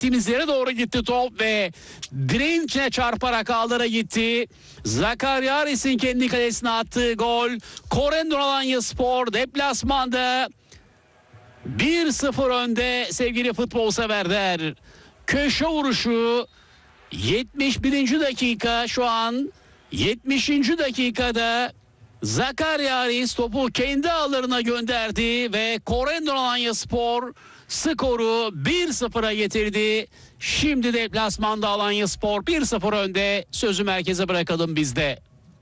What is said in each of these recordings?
bahsettiğimiz yere doğru gitti top ve direğin içine çarparak ağlara gitti. Zakaryaris'in kendi kalesine attığı gol. Corendon Alanyaspor deplasmanda 1-0 önde sevgili futbol severler. Köşe vuruşu 71. dakika, şu an 70. dakikada Zakaryaris topu kendi ağlarına gönderdi ve Corendon Alanyaspor skoru 1-0'a getirdi. Şimdi deplasmanda Alanyaspor 1-0 önde. Sözü merkeze bırakalım bizde.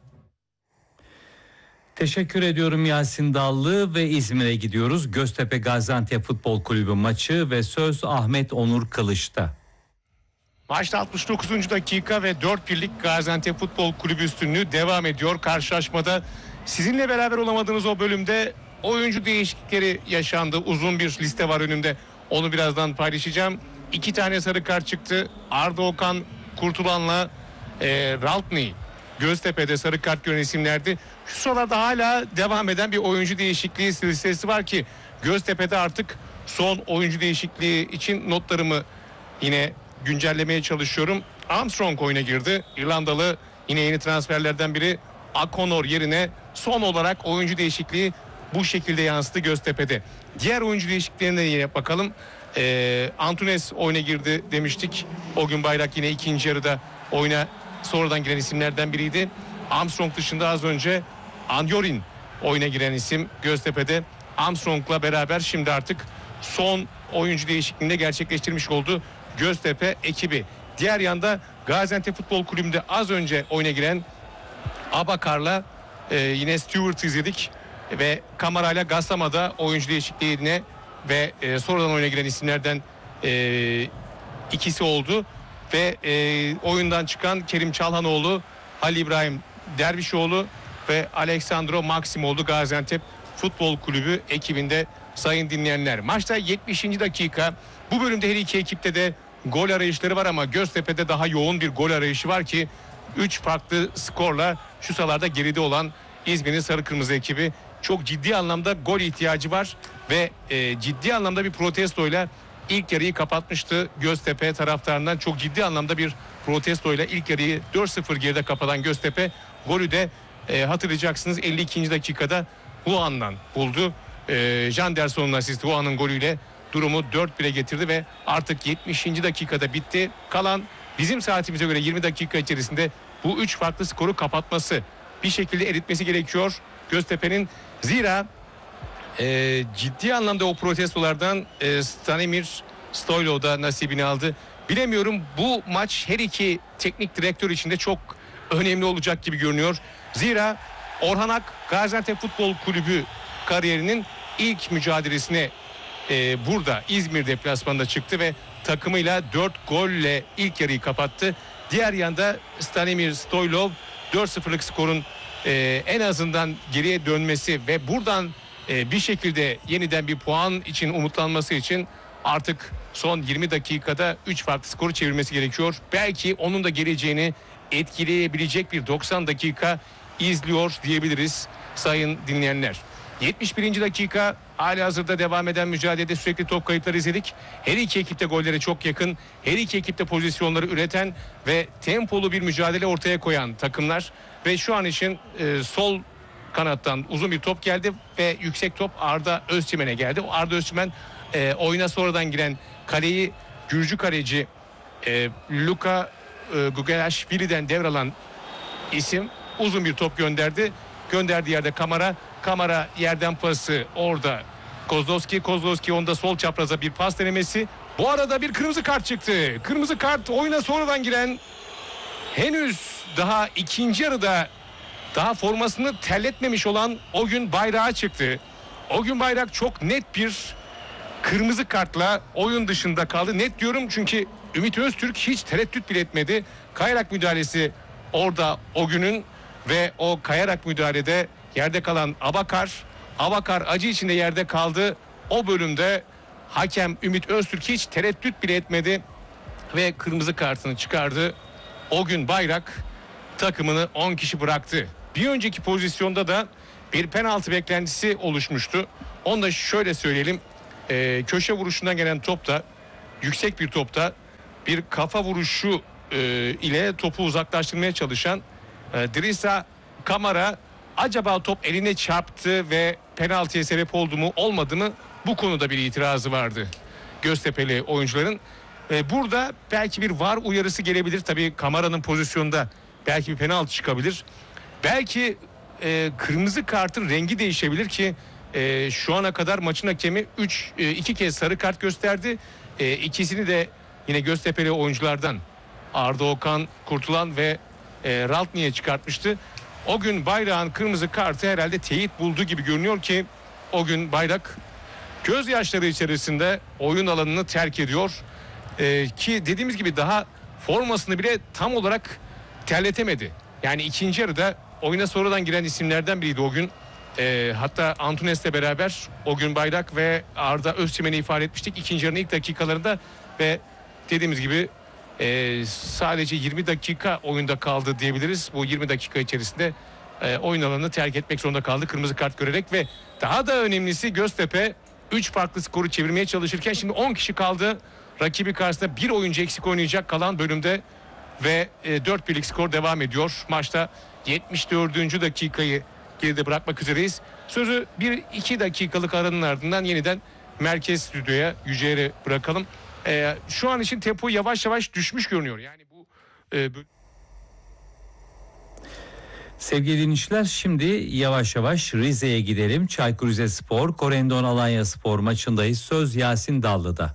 Teşekkür ediyorum Yasin Dallı ve İzmir'e gidiyoruz. Göztepe Gaziantep Futbol Kulübü maçı ve söz Ahmet Onur Kılıç'ta. Maçta 69. dakika ve 4-1'lik Gaziantep Futbol Kulübü üstünlüğü devam ediyor. Karşılaşmada sizinle beraber olamadığınız o bölümde oyuncu değişiklikleri yaşandı. Uzun bir liste var önümde. Onu birazdan paylaşacağım. 2 tane sarı kart çıktı. Arda Okan Kurtulan'la Raltney Göztepe'de sarı kart gören isimlerdi. Şu sıralarda hala devam eden bir oyuncu değişikliği silsilesi var ki Göztepe'de artık son oyuncu değişikliği için notlarımı yine güncellemeye çalışıyorum. Armstrong oyuna girdi. İrlandalı, yine yeni transferlerden biri. Akonor yerine son olarak oyuncu değişikliği bu şekilde yansıdı Göztepe'de. Diğer oyuncu değişikliklerine yine bakalım. Antunes oyuna girdi demiştik. O gün Bayrak yine ikinci yarıda oyuna sonradan giren isimlerden biriydi. Armstrong dışında az önce Anjorin oyuna giren isim Göztepe'de. Armstrong'la beraber şimdi artık son oyuncu değişikliğinde gerçekleştirmiş oldu Göztepe ekibi. Diğer yanda Gaziantep Futbol Kulübü'nde az önce oyuna giren Abakar'la yine Stewart'ı izledik ve Kamara'yla Gassama'da oyuncu değişikliğine ve sonradan oyuna giren isimlerden ikisi oldu ve oyundan çıkan Kerim Çalhanoğlu, Halil İbrahim Dervişoğlu ve Aleksandro Maxim oldu Gaziantep Futbol Kulübü ekibinde sayın dinleyenler. Maçta 70. dakika. Bu bölümde her iki ekipte de gol arayışları var ama Göztepe'de daha yoğun bir gol arayışı var ki 3 farklı skorla şu sıralarda geride olan İzmir'in sarı kırmızı ekibi çok ciddi anlamda gol ihtiyacı var ve ciddi anlamda bir protestoyla ilk yarıyı kapatmıştı. Göztepe taraftarından çok ciddi anlamda bir protestoyla ilk yarıyı 4-0 geride kapatan Göztepe golü de hatırlayacaksınız 52. dakikada Huan'dan buldu. Janderson'un asisti Huan'ın golüyle durumu 4-1'e getirdi ve artık 70. dakikada bitti. Kalan bizim saatimize göre 20 dakika içerisinde bu 3 farklı skoru kapatması, bir şekilde eritmesi gerekiyor Göztepe'nin. Zira ciddi anlamda o protestolardan Stanimir Stoylov da nasibini aldı. Bilemiyorum, bu maç her iki teknik direktör için de çok önemli olacak gibi görünüyor. Zira Orhan Ak Gaziantep Futbol Kulübü kariyerinin ilk mücadelesine burada İzmir deplasmanında çıktı ve takımıyla 4 golle ilk yarıyı kapattı. Diğer yanda Stanimir Stoylov 4-0'lık skorun en azından geriye dönmesi ve buradan bir şekilde yeniden bir puan için umutlanması için artık son 20 dakikada 3 farklı skoru çevirmesi gerekiyor. Belki onun da geleceğini etkileyebilecek bir 90 dakika izliyor diyebiliriz sayın dinleyenler. 71. dakika, halihazırda devam eden mücadelede sürekli top kayıpları izledik. Her iki ekip de gollere çok yakın. Her iki ekip de pozisyonları üreten ve tempolu bir mücadele ortaya koyan takımlar. Ve şu an için sol kanattan uzun bir top geldi ve yüksek top Arda Özçimen'e geldi. O Arda Özçimen oyuna sonradan giren kaleyi Gürcü kaleci Luka Gugelashvili'den devralan isim uzun bir top gönderdi. Gönderdiği yerde Kamara yerden pası, orada Kozlowski onda sol çapraza bir pas denemesi. Bu arada bir kırmızı kart çıktı. Kırmızı kart oyuna sonradan giren, henüz daha ikinci yarıda daha formasını terletmemiş olan O Gün Bayrak'a çıktı. O Gün Bayrak çok net bir kırmızı kartla oyun dışında kaldı. Net diyorum çünkü Ümit Öztürk hiç tereddüt bile etmedi. Kayarak müdahalesi orada O Gün'ün ve o kayarak müdahalede yerde kalan Abakar acı içinde yerde kaldı. O bölümde hakem Ümit Öztürk hiç tereddüt bile etmedi ve kırmızı kartını çıkardı. O Gün Bayrak takımını 10 kişi bıraktı. Bir önceki pozisyonda da bir penaltı beklentisi oluşmuştu. Onu da şöyle söyleyelim. Köşe vuruşundan gelen topta, yüksek bir topta bir kafa vuruşu ile topu uzaklaştırmaya çalışan Drissa Kamara acaba top eline çarptı ve penaltıya sebep oldu mu olmadı mı, bu konuda bir itirazı vardı Göztepe'li oyuncuların. Burada belki bir VAR uyarısı gelebilir. Tabii Kamara'nın pozisyonunda belki bir penaltı çıkabilir. Belki kırmızı kartın rengi değişebilir ki şu ana kadar maçın hakemi 2 kez sarı kart gösterdi. İkisini de yine Göztepe'li oyunculardan Arda Okan Kurtulan ve Raltni'ye çıkartmıştı. O gün Bayrak'ın kırmızı kartı herhalde teyit buldu gibi görünüyor ki o gün Bayrak gözyaşları içerisinde oyun alanını terk ediyor. Ki dediğimiz gibi daha formasını bile tam olarak terletemedi. Yani ikinci yarıda oyuna sonradan giren isimlerden biriydi o gün. Hatta Antunes'le beraber o gün Bayrak ve Arda Özçemen'i ifade etmiştik ikinci yarının ilk dakikalarında ve dediğimiz gibi sadece 20 dakika oyunda kaldı diyebiliriz. Bu 20 dakika içerisinde oyun alanını terk etmek zorunda kaldı kırmızı kart görerek ve daha da önemlisi Göztepe 3 farklı skoru çevirmeye çalışırken şimdi 10 kişi kaldı. Rakibi karşısında bir oyuncu eksik oynayacak kalan bölümde ve 4-1'lik skor devam ediyor. Maçta 74. dakikayı geride bırakmak üzereyiz. Sözü 1-2 dakikalık aranın ardından yeniden merkez stüdyoya Yüce'ye bırakalım. Şu an için tempo yavaş yavaş düşmüş görünüyor. Yani bu Sevgili dinleyiciler, şimdi yavaş yavaş Rize'ye gidelim. Çaykur Rizespor, Corendon Alanyaspor maçındayız. Söz Yasin Dallı'da.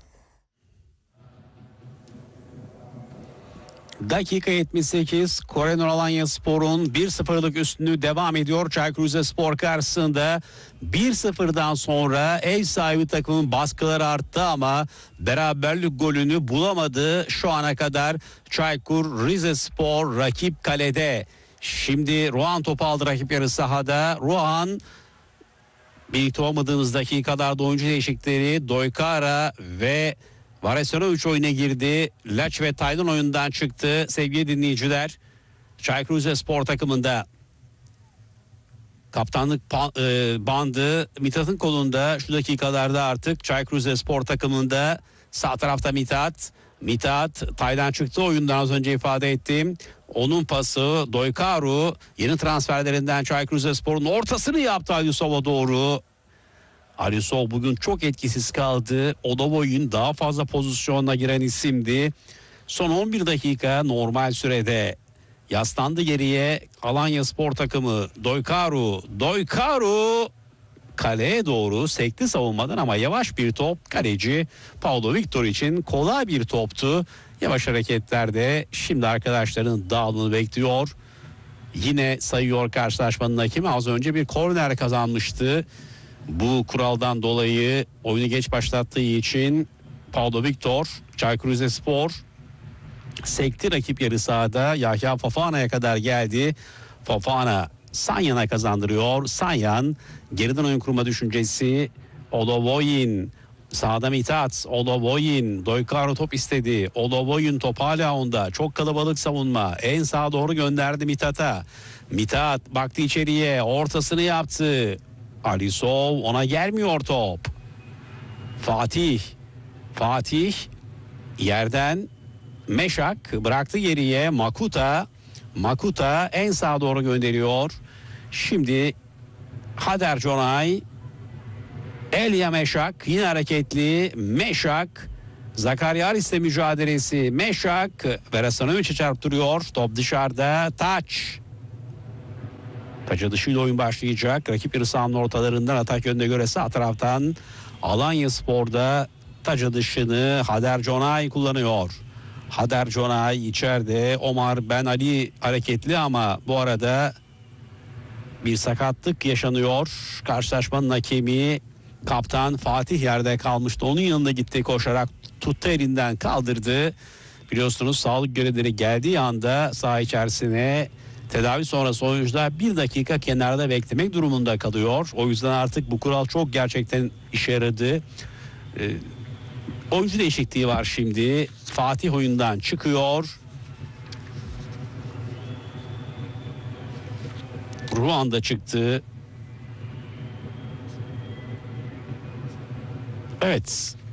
Dakika 78, Corendon Alanyaspor'un 1-0'lık üstünlüğü devam ediyor. Çaykur Rizespor karşısında 1-0'dan sonra ev sahibi takımın baskıları arttı ama beraberlik golünü bulamadı. Şu ana kadar Çaykur Rizespor rakip kalede. Şimdi Ruhan topu aldı rakip yarı sahada. Ruhan birlikte olmadığımız dakikalarda oyuncu değişiklikleri Doykara ve Varesanovic oyuna girdi. Laç ve Taylan oyundan çıktı sevgili dinleyiciler. Çaykur Rizespor takımında kaptanlık bandı Mithat'ın kolunda şu dakikalarda artık Çaykur Rizespor takımında. Sağ tarafta Mithat Taylan çıktı oyundan az önce ifade ettim. Onun pası Doykaru yeni transferlerinden Çaykur Rizespor'un ortasını yaptı Alisov'a doğru. Alisov bugün çok etkisiz kaldı. Odovoy'un daha fazla pozisyonuna giren isimdi. Son 11 dakika normal sürede yaslandı geriye Alanyaspor takımı. Doykaru kaleye doğru sekti savunmadan ama yavaş bir top. Kaleci Paulo Victor için kolay bir toptu. Yavaş hareketlerde şimdi arkadaşların dağılımını bekliyor. Yine sayıyor karşılaşmanın hakemi. Az önce bir korner kazanmıştı. Bu kuraldan dolayı oyunu geç başlattığı için Paulo Victor, Çaykur Rizespor sekti rakip yarı sahada. Yahya Fofana'ya kadar geldi. Fofana Sanyan'a kazandırıyor. Sanyan geriden oyun kurma düşüncesi. Odovoyin sağda Mithat. Odovoyin Doykaro top istedi. Odovoyin top hala onda. Çok kalabalık savunma. En sağa doğru gönderdi Mithat'a. Mithat baktı içeriye. Ortasını yaptı. Alisov ona gelmiyor top. Fatih yerden Meşak bıraktı geriye. Makuta en sağa doğru gönderiyor. Şimdi Hader Conay, Elia Meşak yine hareketli. Meşak Zakaryaris'le mücadelesi. Meşak Verasanovic'e çarptırıyor. Top dışarıda. Taça dışıyla oyun başlayacak. Rakip yarı sahanın ortalarından atak yönüne göre sağ taraftan Alanyaspor'da taca dışını Hader Conay kullanıyor. Hader Conay içeride. Omar Ben Ali hareketli ama bu arada bir sakatlık yaşanıyor. Karşılaşmanın hakemi kaptan Fatih yerde kalmıştı. Onun yanına gitti koşarak tuttu elinden kaldırdı. Biliyorsunuz sağlık görevlileri geldiği anda saha içerisine tedavi sonrası oyuncular bir dakika kenarda beklemek durumunda kalıyor. O yüzden artık bu kural çok gerçekten işe yaradı. Oyuncu değişikliği var şimdi. Fatih oyundan çıkıyor. Ruanda çıktı. Evet.